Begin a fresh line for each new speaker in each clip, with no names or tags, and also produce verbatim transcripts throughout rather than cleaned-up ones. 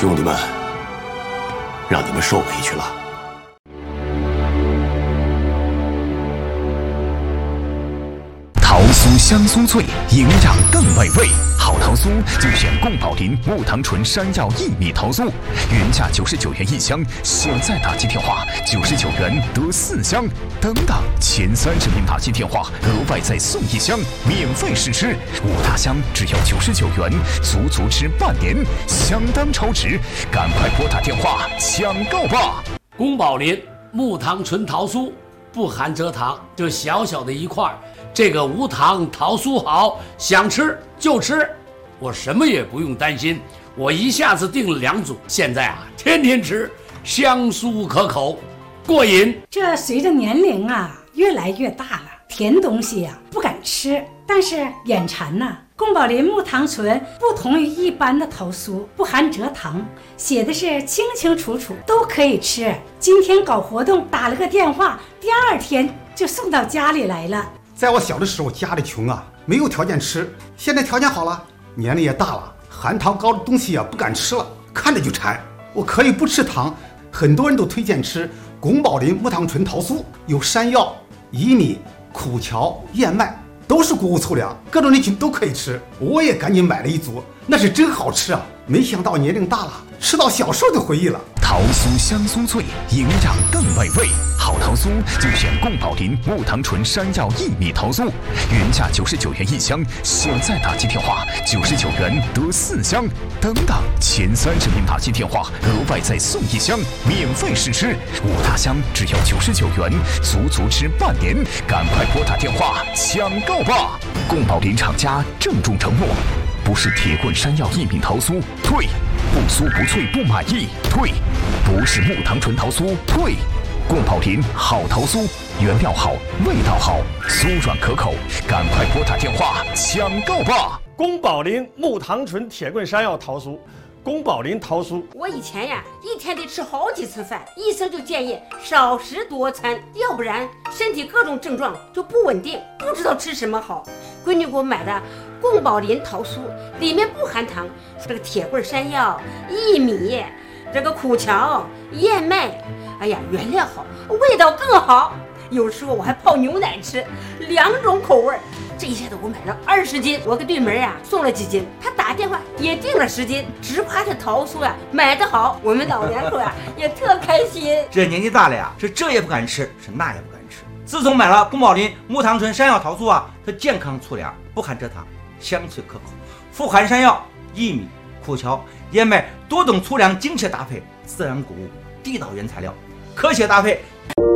兄弟们，让你们受委屈了。
桃酥香酥脆，营养更美味。好桃酥就选宫保林木糖醇山药薏米桃酥，原价九十九元一箱，现在打击电话九十九元得四箱。等等，前三十名打击电话额外再送一箱，免费试吃。五大箱只要九十九元，足足吃半年，相当超值。赶快拨打电话抢购吧！
宫保林木糖醇桃酥不含蔗糖，就小小的一块。这个无糖桃酥好，想吃就吃，我什么也不用担心，我一下子订了两组，现在啊天天吃，香酥可口，过瘾。
这随着年龄啊越来越大了，甜东西呀、啊、不敢吃，但是眼馋呐、啊。宫保林木糖醇不同于一般的桃酥，不含蔗糖，写的是清清楚楚，都可以吃。今天搞活动打了个电话，第二天就送到家里来了。
在我小的时候，家里穷啊，没有条件吃。现在条件好了，年龄也大了，含糖高的东西啊不敢吃了，看着就馋。我可以不吃糖，很多人都推荐吃宫保林木糖醇桃酥，有山药、薏米、苦荞、燕麦，都是谷物粗粮，各种人群都可以吃。我也赶紧买了一组，那是真好吃啊！没想到年龄大了，吃到小时候的回忆了。
桃酥香酥脆，营养更美味。好桃酥就选宫保林木糖醇山药薏米桃酥，原价九十九元一箱，现在打击电话九十九元得四箱。等等，前三十名打击电话额外再送一箱，免费试吃。五大箱只要九十九元，足足吃半年。赶快拨打电话抢购吧！宫保林厂家郑重承诺，不是铁棍山药薏米桃酥退，不酥不脆不满意退，不是木糖醇桃酥退。宫保林好桃酥，原料好，味道好，酥软可口，赶快拨打电话抢购吧！
宫保林木糖醇铁棍山药桃酥，宫保林桃酥。
我以前呀，一天得吃好几次饭，医生就建议少食多餐，要不然身体各种症状就不稳定，不知道吃什么好。闺女给我买的宫保林桃酥，里面不含糖，这个铁棍山药、薏米，这个苦荞、燕麦，哎呀，原料好，味道更好。有时候我还泡牛奶吃，两种口味。这一下子我买了二十斤，我给对门啊送了几斤，他打电话也订了十斤，直夸这桃酥啊买得好，我们老两口啊也特开心。
这年纪大了呀，是这也不敢吃，是那也不敢吃。自从买了宫保林木糖醇山药桃酥啊，它健康粗粮，不含蔗糖，香脆可口，富含山药、薏米、苦荞、燕麦多种粗粮精确搭配，自然谷物，地道原材料，科学搭配。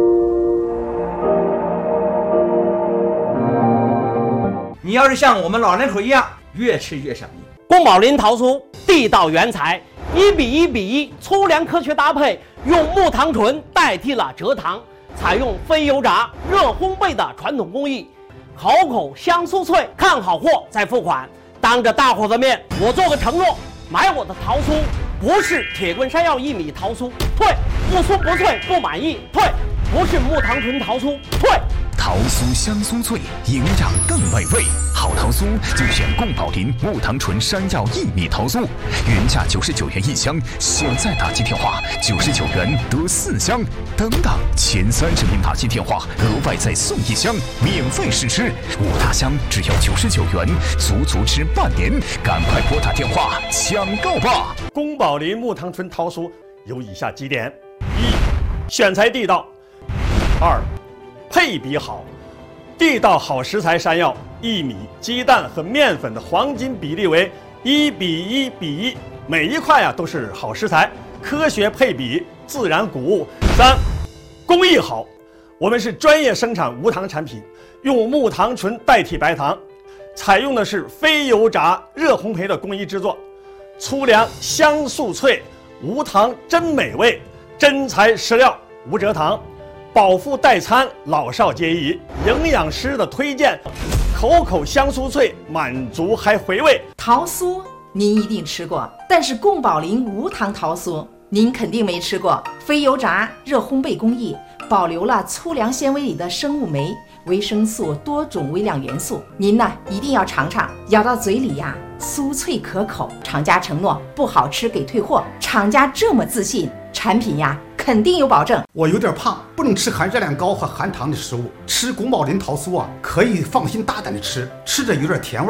你要是像我们老两口一样，越吃越上瘾。
宫保林桃酥地道原材，一比一比一，粗粮科学搭配，用木糖醇代替了蔗糖，采用非油炸、热烘焙的传统工艺，好口香酥脆。看好货再付款。当着大伙的面，我做个承诺，买我的桃酥不是铁棍山药薏米桃酥退，不酥不脆不满意退，不是木糖醇桃酥退。
桃酥香酥脆，营养更美味。好桃酥就选宫保林木糖醇山药薏米桃酥，原价九十九元一箱，现在打击电话九十九元得四箱。等等，前三十名打击电话额外再送一箱，免费试吃。五大箱只要九十九元，足足吃半年。赶快拨打电话抢购吧！
宫保林木糖醇桃酥有以下几点：一、选材地道；二、配比好，地道好食材山药、薏米、鸡蛋和面粉的黄金比例为一比一比一，每一块啊都是好食材，科学配比，自然谷物。三、工艺好，我们是专业生产无糖产品，用木糖醇代替白糖，采用的是非油炸、热烘焙的工艺制作，粗粮香酥脆，无糖真美味，真材实料，无蔗糖。饱腹代餐，老少皆宜。营养师的推荐，口口香酥脆，满足还回味。
桃酥您一定吃过，但是宫保林无糖桃酥您肯定没吃过。非油炸、热烘焙工艺，保留了粗粮纤维里的生物酶、维生素多种微量元素。您呢一定要尝尝，咬到嘴里呀， 酥脆可口。厂家承诺不好吃给退货，厂家这么自信，产品呀肯定有保证。
我有点胖，不能吃含热量高和含糖的食物，吃宫保林桃酥啊可以放心大胆的吃，吃着有点甜味。